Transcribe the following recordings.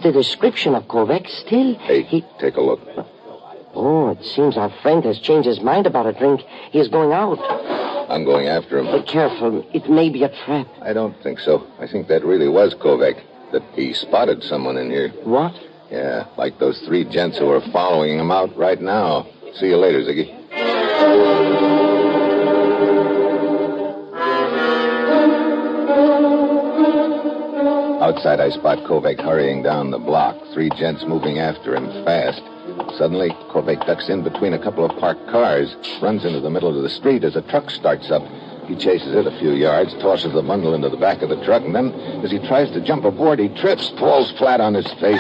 the description of Kovac. Still, Hey, take a look. Oh, it seems our friend has changed his mind about a drink. He is going out. I'm going after him. Be careful. It may be a trap. I don't think so. I think that really was Kovac. That he spotted someone in here. What? Yeah, like those 3 gents who are following him out right now. See you later, Ziggy. Outside, I spot Kovac hurrying down the block. 3 gents moving after him fast. Suddenly, Kovac ducks in between a couple of parked cars, runs into the middle of the street as a truck starts up. He chases it a few yards, tosses the bundle into the back of the truck, and then, as he tries to jump aboard, he trips, falls flat on his face.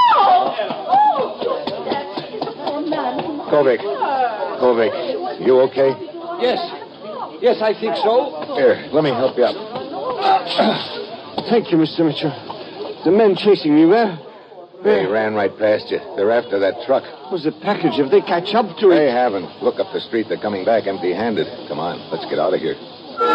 Kovac, you okay? Yes, I think so. Here, let me help you up. Thank you, Mr. Mitchell. The men chasing me, where? They ran right past you. They're after that truck. Was the package? If they catch up to it... They haven't. Look up the street. They're coming back empty-handed. Come on, let's get out of here.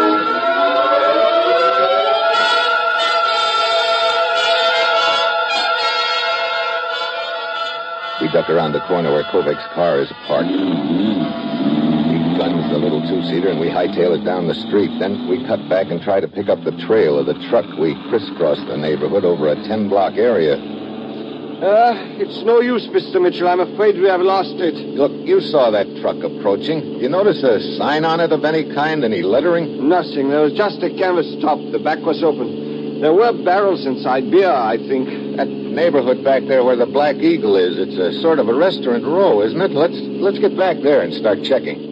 We duck around the corner where Kovac's car is parked. He guns the little 2-seater and we hightail it down the street. Then we cut back and try to pick up the trail of the truck. We crisscross the neighborhood over a 10-block area. It's no use, Mr. Mitchell. I'm afraid we have lost it. Look, you saw that truck approaching. You notice a sign on it of any kind, any lettering? Nothing. There was just a canvas top. The back was open. There were barrels inside. Beer, I think. That neighborhood back there where the Black Eagle is, it's a sort of a restaurant row, isn't it? Let's get back there and start checking.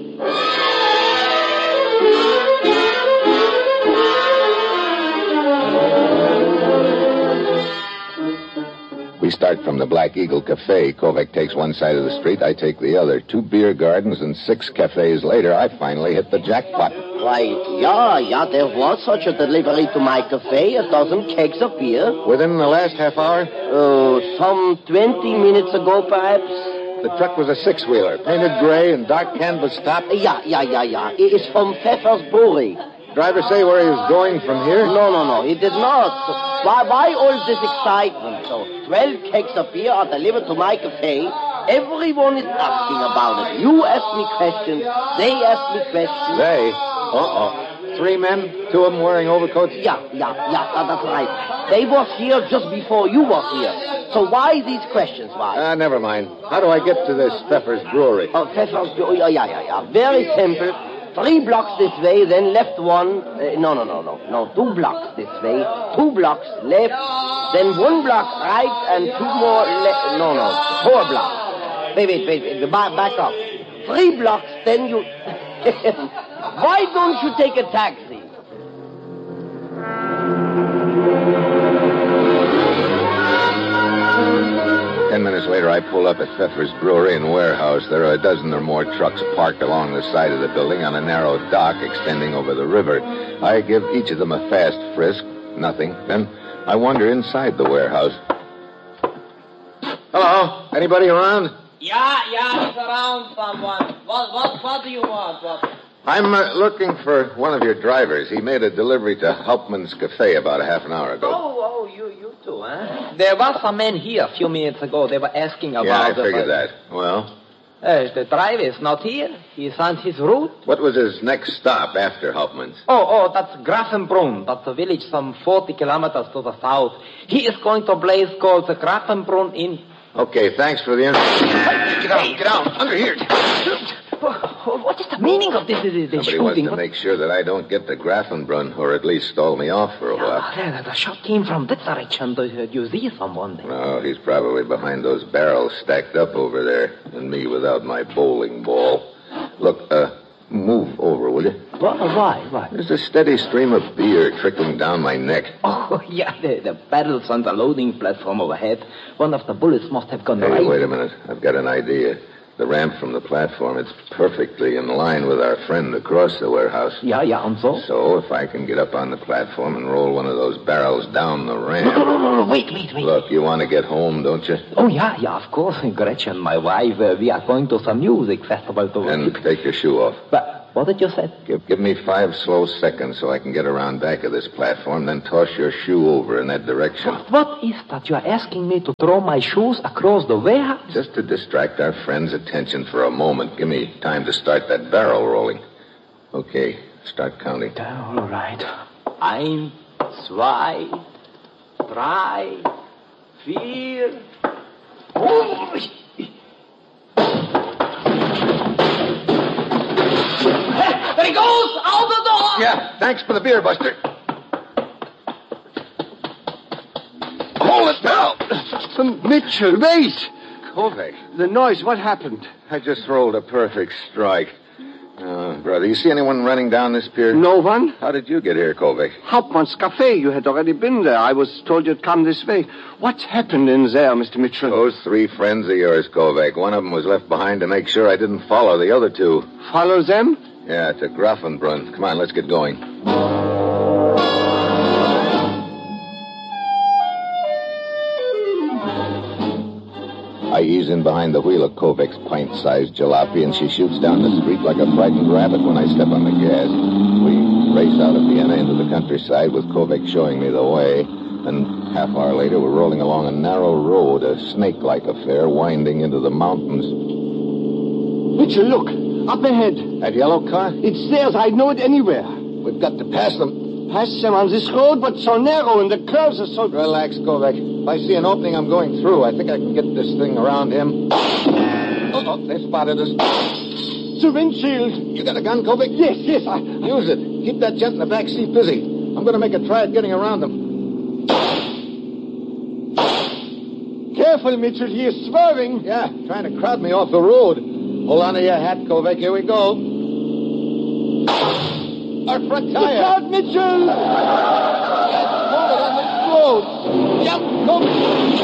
We start from the Black Eagle Cafe. Kovac takes one side of the street, I take the other. 2 beer gardens and 6 cafes later, I finally hit the jackpot. Why, yeah, there was such a delivery to my cafe, 12 kegs of beer. Within the last half hour? Oh, some 20 minutes ago, perhaps. The truck was a 6-wheeler, painted gray and dark canvas top. Yeah. It is from Pfeffer's Brewery. Driver say where he was going from here? No, he did not. Why all this excitement? So, 12 kegs of beer are delivered to my cafe. Everyone is asking about it. You ask me questions. They ask me questions. They? Uh-oh. 3 men, 2 of them wearing overcoats? Yeah, that's right. They was here just before you was here. So why these questions, why? Never mind. How do I get to this Pfeffer's Brewery? Oh, Pfeffer's Brewery, yeah. Very simple. 3 blocks this way, then left 1. No. 2 blocks this way, 2 blocks left, then 1 block right, and 2 more left. No, 4 blocks. Wait. Back up. 3 blocks, then you... Why don't you take a taxi? Ten minutes later, I pull up at Pfeffer's Brewery and Warehouse. There are a dozen or more trucks parked along the side of the building on a narrow dock extending over the river. I give each of them a fast frisk. Nothing. Then I wander inside the warehouse. Hello? Anybody around? Yeah, it's around someone. What do you want? I'm looking for one of your drivers. He made a delivery to Hauptmann's Cafe about a half an hour ago. Oh, you too, huh? There was some men here a few minutes ago. They were asking about... Yeah, I figured that. Well? The driver is not here. He's on his route. What was his next stop after Hauptmann's? Oh, that's Grafenbrunn. That's a village some 40 kilometers to the south. He is going to a place called the Grafenbrunn Inn. Okay, thanks for the info. Get down. Under here. What is the meaning of this Somebody shooting? wants to make sure that I don't get to Grafenbrunn, or at least stall me off for a while. The shot came from that direction. Do you see someone there? No, he's probably behind those barrels stacked up over there, and me without my bowling ball. Look, move over, will you? Why? There's a steady stream of beer trickling down my neck. Oh, yeah, the barrels on the loading platform overhead. One of the bullets must have gone right. Hey, wait a minute. I've got an idea. The ramp from the platform, it's perfectly in line with our friend across the warehouse. Yeah, and so? So if I can get up on the platform and roll one of those barrels down the ramp... No, wait. Look, you want to get home, don't you? Oh, yeah, of course. Gretchen, my wife, we are going to some music festival to... And take your shoe off. But What did you say? Give me 5 slow seconds so I can get around back of this platform, then toss your shoe over in that direction. What is that? You're asking me to throw my shoes across the warehouse? Just to distract our friend's attention for a moment. Give me time to start that barrel rolling. Okay, start counting. All right. 1, 2, 3, 4. There he goes! Out the door! Yeah, thanks for the beer, Buster. Hold it now! Mitchell, wait! Kovac, The noise, what happened? I just rolled a perfect strike. Brother, you see anyone running down this pier? No one? How did you get here, Kovac? Hauptmann's Cafe. You had already been there. I was told you'd come this way. What happened in there, Mr. Mitchell? Those 3 friends of yours, Kovac. One of them was left behind to make sure I didn't follow the other 2. Follow them? Yeah, to Grafenbrunn. Come on, let's get going. I ease in behind the wheel of Kovac's pint-sized jalopy, and she shoots down the street like a frightened rabbit when I step on the gas. We race out of Vienna into the countryside with Kovac showing me the way. And half hour later, we're rolling along a narrow road, a snake-like affair winding into the mountains. Mitchell, look. Up ahead. That yellow car? It's theirs. I'd know it anywhere. We've got to pass them. Pass them on this road, but so narrow, and the curves are so... Relax, Kovac. If I see an opening I'm going through, I think I can get this thing around him. Oh, they spotted us. The windshield. You got a gun, Kovac? Yes, I... Use it. Keep that gent in the back seat busy. I'm going to make a try at getting around them. Careful, Mitchell. He is swerving. Yeah, trying to crowd me off the road. Hold on to your hat, Kovac. Here we go. Our front tire. Look out, Mitchell! Hold it on this road. Jump, Kovac.